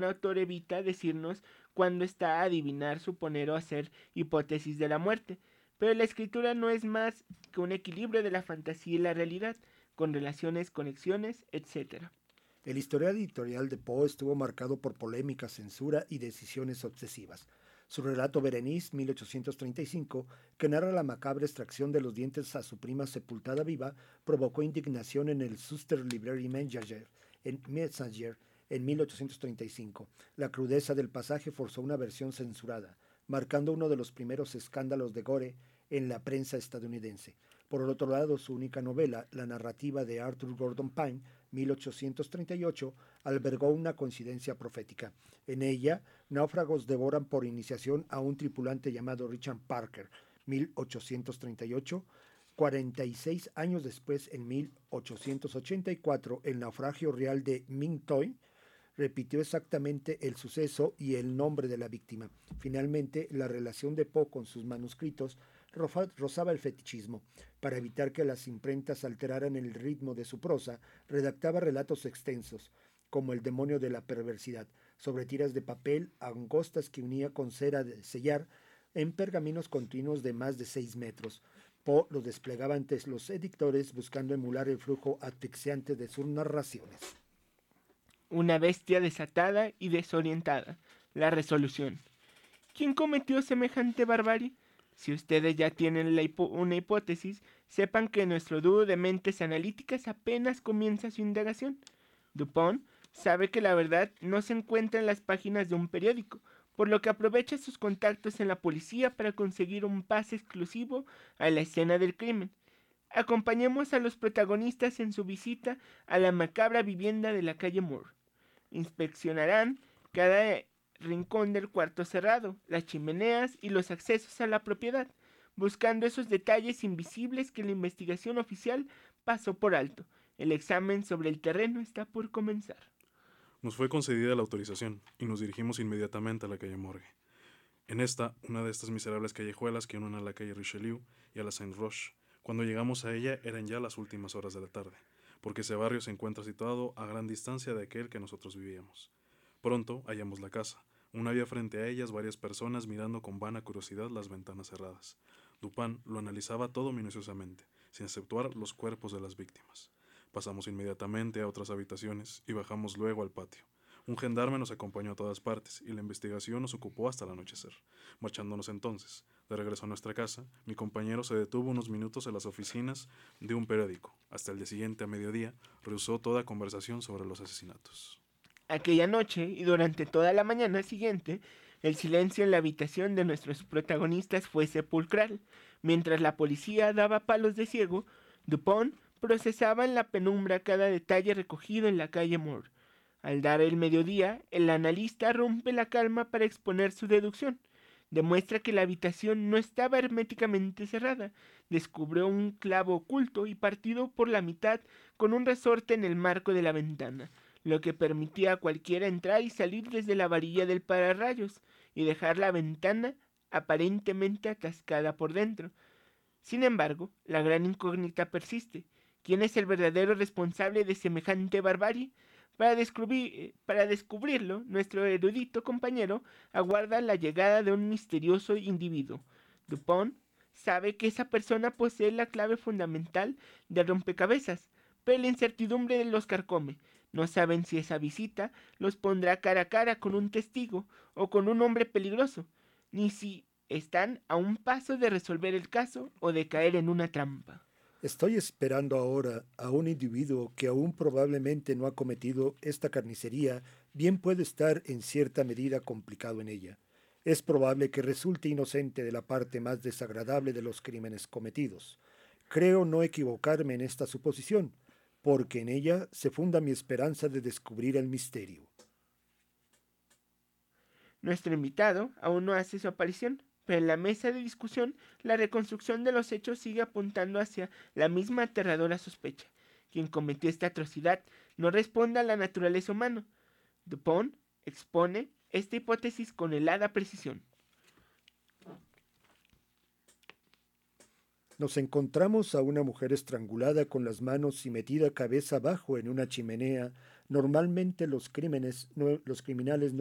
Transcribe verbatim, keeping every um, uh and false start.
autor evita decirnos cuándo está a adivinar, suponer o hacer hipótesis de la muerte, pero la escritura no es más que un equilibrio de la fantasía y la realidad, con relaciones, conexiones, etcétera. El historial editorial de Poe estuvo marcado por polémica, censura y decisiones obsesivas. Su relato Berenice, mil ochocientos treinta y cinco, que narra la macabra extracción de los dientes a su prima sepultada viva, provocó indignación en el Suster Library Messenger en, Messenger, en mil ochocientos treinta y cinco. La crudeza del pasaje forzó una versión censurada, marcando uno de los primeros escándalos de gore en la prensa estadounidense. Por otro lado, su única novela, la narrativa de Arthur Gordon Pym, mil ochocientos treinta y ocho, albergó una coincidencia profética. En ella, náufragos devoran por iniciación a un tripulante llamado Richard Parker, mil ochocientos treinta y ocho. cuarenta y seis años después, en mil ochocientos ochenta y cuatro, el naufragio real de Mintoy repitió exactamente el suceso y el nombre de la víctima. Finalmente, la relación de Poe con sus manuscritos rozaba el fetichismo. Para evitar que las imprentas alteraran el ritmo de su prosa, redactaba relatos extensos, como El demonio de la perversidad, sobre tiras de papel angostas que unía con cera de sellar en pergaminos continuos de más de seis metros. Poe lo desplegaba ante los editores buscando emular el flujo asfixiante de sus narraciones. Una bestia desatada y desorientada. La resolución. ¿Quién cometió semejante barbarie? Si ustedes ya tienen la hipo- una hipótesis, sepan que nuestro dúo de mentes analíticas apenas comienza su indagación. Dupont sabe que la verdad no se encuentra en las páginas de un periódico, por lo que aprovecha sus contactos en la policía para conseguir un pase exclusivo a la escena del crimen. Acompañemos a los protagonistas en su visita a la macabra vivienda de la calle Moore. Inspeccionarán cada rincón del cuarto cerrado, las chimeneas y los accesos a la propiedad, buscando esos detalles invisibles que la investigación oficial pasó por alto. El examen sobre el terreno está por comenzar. Nos fue concedida la autorización y nos dirigimos inmediatamente a la calle Morgue. En esta, una de estas miserables callejuelas que unen a la calle Richelieu y a la Saint-Roch. Cuando llegamos a ella eran ya las últimas horas de la tarde, porque ese barrio se encuentra situado a gran distancia de aquel que nosotros vivíamos. Pronto hallamos la casa. Aún había frente a ellas varias personas mirando con vana curiosidad las ventanas cerradas. Dupin lo analizaba todo minuciosamente, sin exceptuar los cuerpos de las víctimas. Pasamos inmediatamente a otras habitaciones y bajamos luego al patio. Un gendarme nos acompañó a todas partes y la investigación nos ocupó hasta el anochecer. Marchándonos entonces, de regreso a nuestra casa, mi compañero se detuvo unos minutos en las oficinas de un periódico. Hasta el día siguiente, a mediodía, rehusó toda conversación sobre los asesinatos. Aquella noche y durante toda la mañana siguiente, el silencio en la habitación de nuestros protagonistas fue sepulcral. Mientras la policía daba palos de ciego, Dupont procesaba en la penumbra cada detalle recogido en la calle Moore. Al dar el mediodía, el analista rompe la calma para exponer su deducción. Demuestra que la habitación no estaba herméticamente cerrada. Descubrió un clavo oculto y partido por la mitad con un resorte en el marco de la ventana, lo que permitía a cualquiera entrar y salir desde la varilla del pararrayos y dejar la ventana aparentemente atascada por dentro. Sin embargo, la gran incógnita persiste. ¿Quién es el verdadero responsable de semejante barbarie? Para, descubrir, para descubrirlo, nuestro erudito compañero aguarda la llegada de un misterioso individuo. Dupont sabe que esa persona posee la clave fundamental del rompecabezas, pero la incertidumbre los carcome. No saben si esa visita los pondrá cara a cara con un testigo o con un hombre peligroso, ni si están a un paso de resolver el caso o de caer en una trampa. Estoy esperando ahora a un individuo que aún probablemente no ha cometido esta carnicería, bien puede estar en cierta medida complicado en ella. Es probable que resulte inocente de la parte más desagradable de los crímenes cometidos. Creo no equivocarme en esta suposición, porque en ella se funda mi esperanza de descubrir el misterio. Nuestro invitado aún no hace su aparición, pero en la mesa de discusión la reconstrucción de los hechos sigue apuntando hacia la misma aterradora sospecha. Quien cometió esta atrocidad no responde a la naturaleza humana. Dupont expone esta hipótesis con helada precisión. Nos encontramos a una mujer estrangulada con las manos y metida cabeza abajo en una chimenea. Normalmente los crímenes, no- los criminales